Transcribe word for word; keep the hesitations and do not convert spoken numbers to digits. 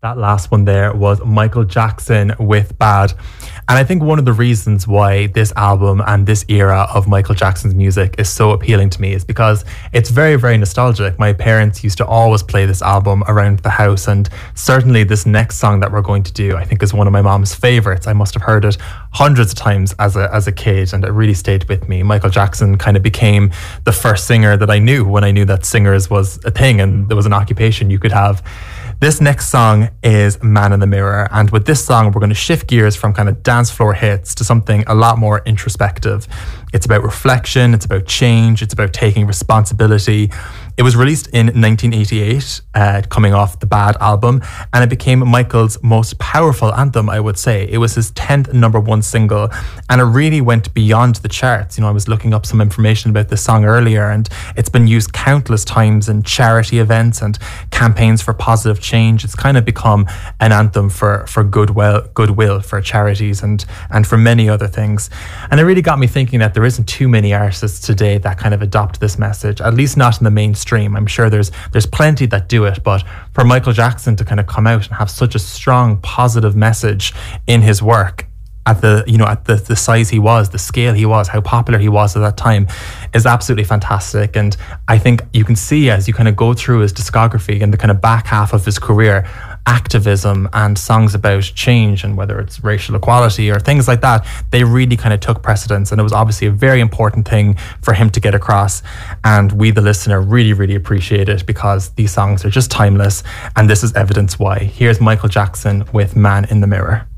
That last one there was Michael Jackson with Bad. And I think one of the reasons why this album and this era of Michael Jackson's music is so appealing to me is because it's very, very nostalgic. My parents used to always play this album around the house, and certainly this next song that we're going to do, I think, is one of my mom's favorites. I must have heard it hundreds of times as a as a kid, and it really stayed with me. Michael Jackson kind of became the first singer that I knew when I knew that singers was a thing and there was an occupation you could have. This next song is Man in the Mirror, and with this song we're going to shift gears from kind of dance floor hits to something a lot more introspective. It's about reflection, it's about change, it's about taking responsibility. It was released in nineteen eighty-eight, uh, coming off the Bad album, and it became Michael's most powerful anthem, I would say. It was his tenth number one single, and it really went beyond the charts. You know, I was looking up some information about this song earlier, and it's been used countless times in charity events and campaigns for positive change. It's kind of become an anthem for, for goodwill, goodwill for charities and, and for many other things. And it really got me thinking that there isn't too many artists today that kind of adopt this message, at least not in the mainstream. I'm sure there's there's plenty that do it, but for Michael Jackson to kind of come out and have such a strong positive message in his work at the you know at the, the size he was, the scale he was, how popular he was at that time, is absolutely fantastic. And I think you can see as you kind of go through his discography and the kind of back half of his career, activism and songs about change, and whether it's racial equality or things like that, they really kind of took precedence, and it was obviously a very important thing for him to get across. And we, the listener, really, really appreciate it because these songs are just timeless, and this is evidence why. Here's Michael Jackson with Man in the Mirror.